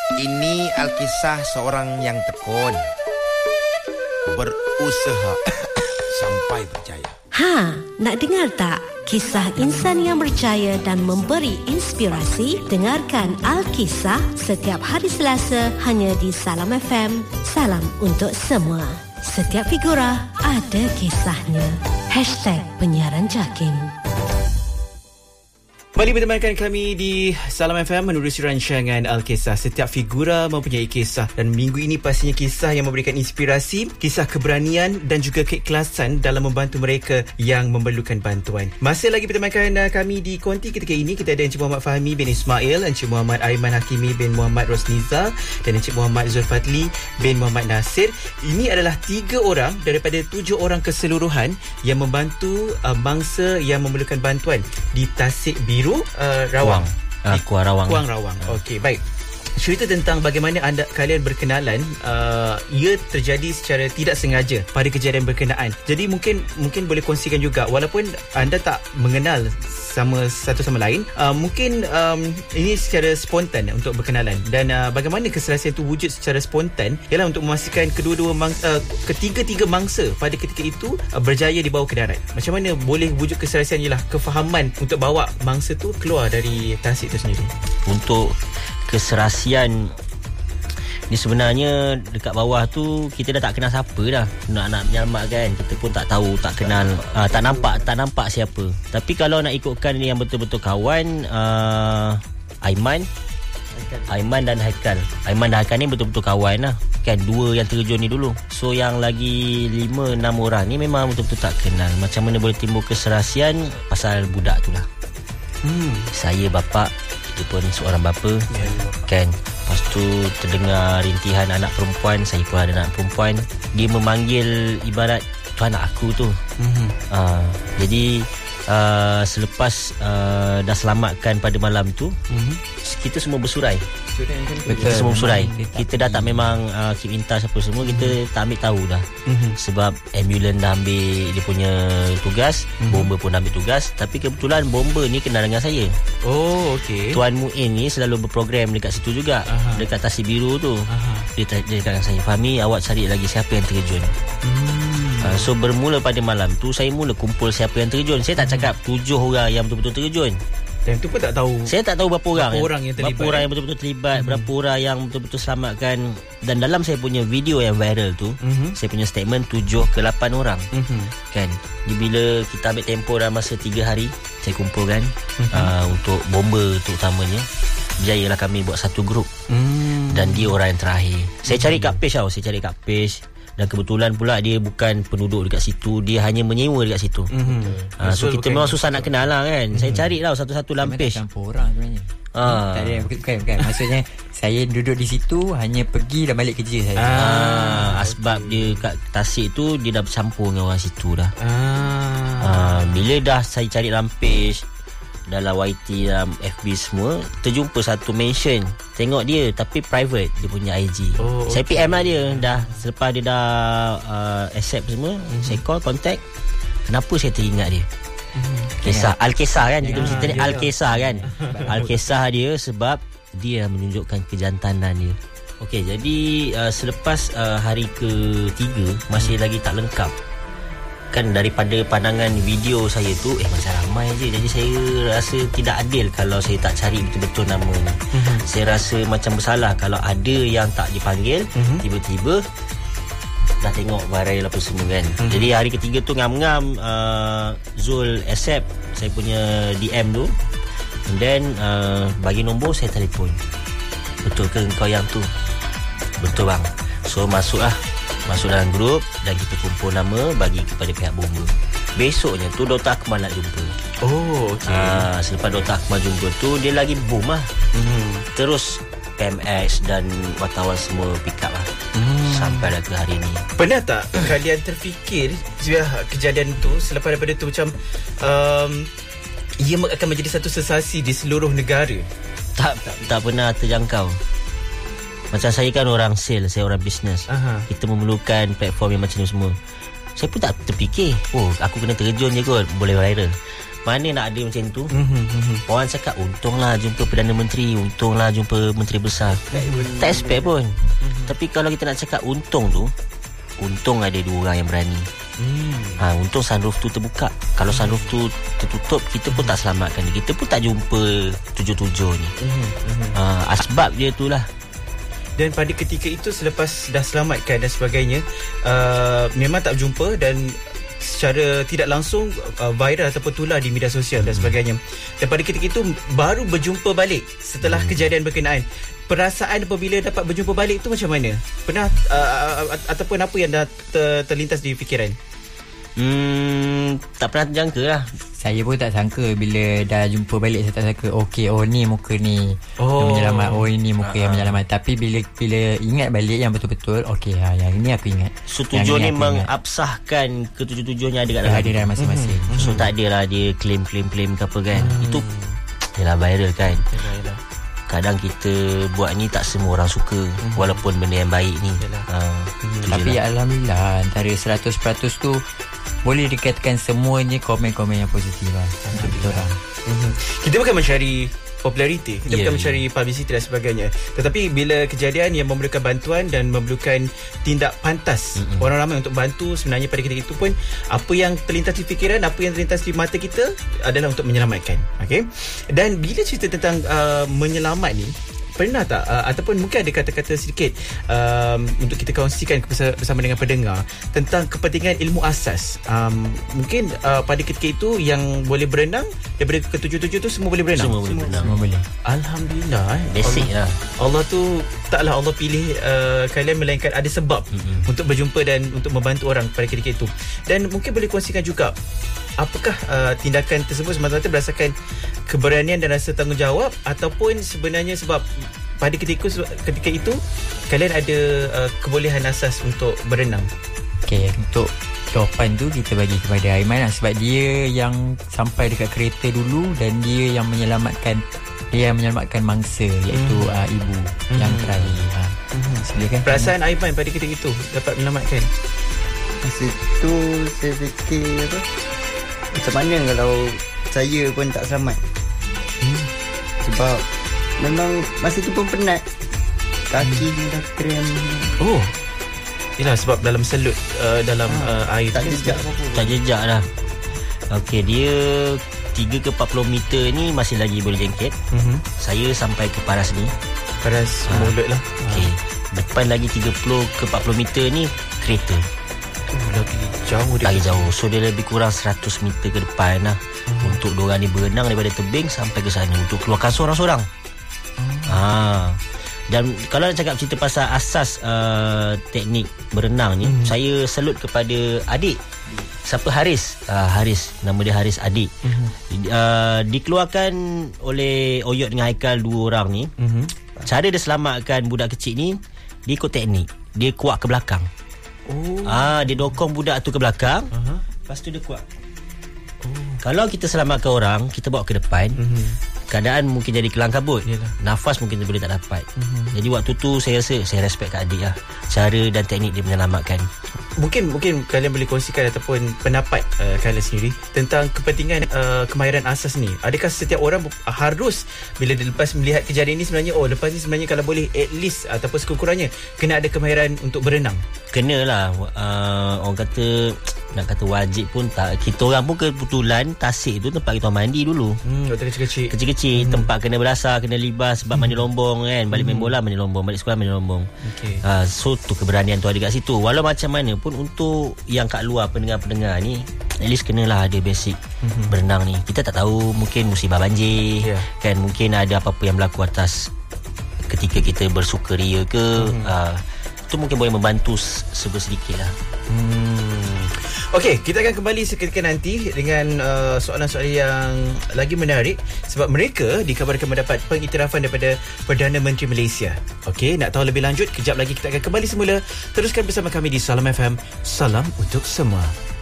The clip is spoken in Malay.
Ini Alkisah seorang yang tekun, berusaha sampai berjaya. Nak dengar tak? Kisah insan yang berjaya dan memberi inspirasi? Dengarkan Alkisah setiap hari Selasa hanya di Salam FM. Salam untuk semua. Setiap figura ada kisahnya. #penyiaran JAKIM. Kembali bertemankan kami di Salam FM menerusi rancangan Alkisah. Setiap figura mempunyai kisah, dan minggu ini pastinya kisah yang memberikan inspirasi, kisah keberanian dan juga keikhlasan dalam membantu mereka yang memerlukan bantuan. Masih lagi bertemankan kami di konti ketika ini. Kita ada Encik Muhammad Fahmi bin Ismail, Encik Muhammad Aiman Hakimi bin Muhammad Rosniza dan Encik Muhammad Zulfadli bin Muhammad Nasir. Ini adalah 3 orang daripada 7 orang keseluruhan yang membantu mangsa yang memerlukan bantuan di Tasik Biru, Rawang. Kuang Rawang. Kuang Rawang. Okey, baik. Cerita tentang bagaimana kalian berkenalan, ia terjadi secara tidak sengaja pada kejadian berkenaan. Jadi mungkin boleh kongsikan juga, walaupun anda tak mengenal sama satu sama lain, mungkin ini secara spontan untuk berkenalan, dan bagaimana keserasian itu wujud secara spontan ialah untuk memastikan ketiga-tiga mangsa pada ketika itu berjaya dibawa ke darat. Macam mana boleh wujud keserasian ialah kefahaman untuk bawa mangsa tu keluar dari Tasik itu sendiri. Untuk keserasian ni sebenarnya dekat bawah tu kita dah tak kenal siapa dah. Nak menyelamatkan, kita pun tak tahu, tak kenal, tak nampak siapa. Tapi kalau nak ikutkan ni yang betul-betul kawan, Aiman dan Haikal. Aiman dan Haikal ni betul-betul kawan lah. Kan 2 yang terjun ni dulu. So yang lagi 5-6 orang ni memang betul-betul tak kenal. Macam mana boleh timbul keserasian? Pasal budak tu lah. Saya bapak, dia pun seorang bapa, kan. Lepas tu terdengar rintihan anak perempuan. Saya pun ada anak perempuan. Dia memanggil ibarat tu anak aku tu. Jadi selepas dah selamatkan pada malam tu, kita semua bersurai. Kita semua bersurai. Kita dah tak memang keep in touch apa semua. Kita tak ambil tahu dah. Sebab ambulans dah ambil dia punya tugas, bomba pun dah ambil tugas. Tapi kebetulan bomba ni kenal dengan saya. Oh, okey. Tuan Muin ni selalu berprogram dekat situ juga. Dekat Tasik Biru tu. Dia cakap dengan saya, Fahmi, awak cari lagi siapa yang terjun. So bermula pada malam tu, saya mula kumpul siapa yang terjun. Saya tak cakap 7 orang yang betul-betul terjun. Dan tu pun tak tahu. Saya tak tahu berapa orang yang terlibat. Berapa orang yang betul-betul terlibat, berapa orang yang betul-betul selamatkan. Dan dalam saya punya video yang viral tu, saya punya statement 7 ke 8 orang. Kan. Jadi bila kita ambil tempoh dalam masa 3 hari, saya kumpulkan untuk bomba terutamanya. Berjayalah kami buat satu grup. Dan dia orang yang terakhir. Saya cari kat page tau. Saya cari kat page. Dan kebetulan pula dia bukan penduduk dekat situ. Dia hanya menyewa dekat situ. So kita memang susah nak kenal lah kan. Saya cari lah satu-satu dalam page. Campur orang sebenarnya. Tak ada, bukan. Maksudnya saya duduk di situ, hanya pergi dan balik kerja saya. Sebab dia kat Tasik tu, dia dah bercampur dengan orang situ dah. Bila dah saya cari dalam page, dalam YT, dalam FB semua, terjumpa satu mention. Tengok dia, tapi private dia punya IG. Saya PM lah dia. Dah selepas dia dah accept semua, saya call, contact. Kenapa saya teringat dia? Kisah Al-Kisah kan. Kita mesti tadi Al-Kisah kan. Al-Kisah dia sebab dia menunjukkan kejantanan dia. Okey, jadi selepas hari ke-3 masih lagi tak lengkap. Kan daripada pandangan video saya tu macam ramai je. Jadi saya rasa tidak adil kalau saya tak cari betul-betul nama ni. Saya rasa macam bersalah kalau ada yang tak dipanggil, tiba-tiba dah tengok viral apa semua kan. Jadi hari ketiga tu ngam-ngam Zul accept saya punya DM tu. And then bagi nombor, saya telefon. Betul ke engkau yang tu? Betul bang. So masuk dalam grup dan kita kumpul nama, bagi kepada pihak bomba. Besoknya tu Dr. Akmal nak jumpa. Oh, okey. Selepas Dr. Akmal jumpa tu, dia lagi boom lah. Terus PMX dan wartawan semua pick up lah. Sampai lah ke hari ni. Pernah tak kalian terfikir kejadian tu, selepas daripada tu macam ia akan menjadi satu sensasi di seluruh negara? Tak pernah terjangkau. Macam saya kan orang sales, saya orang bisnes. Kita memerlukan platform yang macam ni semua. Saya pun tak terfikir, aku kena terjun je kot, boleh viral. Mana nak ada macam tu. Orang cakap untunglah jumpa Perdana Menteri, untunglah jumpa Menteri Besar. Tak expect pun. Tapi kalau kita nak cakap untung tu, untung ada 2 orang yang berani. Untung sunroof tu terbuka. Kalau sunroof tu tertutup, kita pun tak selamatkan dia. Kita pun tak jumpa 77 ni. Asbab dia tu lah. Dan pada ketika itu, selepas dah selamatkan dan sebagainya, memang tak berjumpa dan secara tidak langsung viral ataupun tular di media sosial dan sebagainya. Dan pada ketika itu baru berjumpa balik setelah kejadian berkenaan. Perasaan apabila dapat berjumpa balik tu macam mana? Pernah ataupun apa yang dah terlintas di fikiran? Tak pernah terjangka lah. Saya pun tak sangka bila dah jumpa balik. Saya tak sangka ni muka ni yang menyelamat, ini muka yang menyelamat. Tapi bila ingat balik yang betul-betul, yang ini aku ingat. So tujuan ni mengabsahkan ke-77 yang ada kat dalam. Ada dalam masing-masing. So tak adalah dia claim ke apa kan. Itu yalah viral kan. Kadang kita buat ni tak semua orang suka, walaupun benda yang baik ni. Tapi alhamdulillah, antara 100% tu boleh dikatakan semuanya komen-komen yang positif lah untuk kita orang. Kita bukan mencari populariti, kita bukan mencari publicity dan sebagainya. Tetapi bila kejadian yang memerlukan bantuan dan memerlukan tindak pantas orang ramai untuk bantu, sebenarnya pada ketika itu pun apa yang terlintas di fikiran, apa yang terlintas di mata kita adalah untuk menyelamatkan. Okay? Dan bila cerita tentang menyelamat ni, pernah tak ataupun mungkin ada kata-kata sedikit untuk kita kongsikan bersama dengan pendengar tentang kepentingan ilmu asas. Mungkin pada ketika itu yang boleh berenang daripada ke-77 tu semua boleh berenang. Semua boleh. Alhamdulillah. Basic lah. Allah tu taklah Allah pilih kalian, melainkan ada sebab untuk berjumpa dan untuk membantu orang pada ketika itu. Dan mungkin boleh kongsikan juga, apakah tindakan tersebut semata-mata berdasarkan keberanian dan rasa tanggungjawab, ataupun sebenarnya sebab pada ketika itu kalian ada kebolehan asas untuk berenang? Okey, untuk jawapan tu kita bagi kepada Aiman lah, sebab dia yang sampai dekat kereta dulu dan dia yang menyelamatkan mangsa, iaitu ibu yang terakhir. Silakan. Perasaan Aiman pada ketika itu dapat menyelamatkan? Masa tu saya fikir macam mana kalau saya pun tak selamat. Sebab memang masa tu pun penat, kaki dah krem. Yelah, sebab dalam selut dalam air tak jejak apa-apa. Tak jejak lah. Okey, dia 3 ke 40 meter ni masih lagi boleh jengket. Saya sampai ke paras ni, paras mulut lah. Okey, depan lagi 30 ke 40 meter ni kereta. Lagi jauh. So dia lebih kurang 100 meter ke depan lah. Untuk diorang ni berenang daripada tebing sampai ke sana untuk keluarkan seorang-seorang. Dan kalau nak cakap cerita pasal asas teknik berenang ni, saya salut kepada adik. Siapa? Haris. Haris, nama dia Haris, adik. Dikeluarkan oleh Oyot dengan Haikal, 2 orang ni. Cara dia selamatkan budak kecil ni, dia ikut teknik. Dia kuat ke belakang. Dia dokong budak tu ke belakang. Lepas tu dia kuat. Kalau kita selamatkan orang, kita bawa ke depan, keadaan mungkin jadi kelang kabut. Nafas mungkin boleh tak dapat. Jadi waktu tu saya rasa saya respect kat adik lah, cara dan teknik dia menyelamatkan. Mungkin kalian boleh kongsikan ataupun pendapat kalian sendiri tentang kepentingan kemahiran asas ni. Adakah setiap orang harus bila lepas melihat kejadian ini sebenarnya lepas ni sebenarnya kalau boleh at least ataupun sekurang-kurangnya kena ada kemahiran untuk berenang? Kenalah. Orang kata, nak kata wajib pun tak. Kita orang pun kebetulan Tasik tu tempat kita mandi dulu. Waktu kecil-kecil. Tempat kena belasah, kena libas sebab mandi lombong kan. Balik main bola mandi lombong, balik sekolah mandi lombong. So tu keberanian tu ada kat situ. Walau macam mana pun untuk yang kat luar pendengar-pendengar ni, at least kenalah ada basic berenang ni. Kita tak tahu, mungkin musibah banjir kan, mungkin ada apa-apa yang berlaku atas ketika kita bersukaria ke. Itu mungkin boleh membantu sedikit lah. Okey, kita akan kembali seketika nanti dengan soalan-soalan yang lagi menarik sebab mereka dikabarkan mendapat pengiktirafan daripada Perdana Menteri Malaysia. Okey, nak tahu lebih lanjut, kejap lagi kita akan kembali semula. Teruskan bersama kami di Salam FM. Salam untuk semua.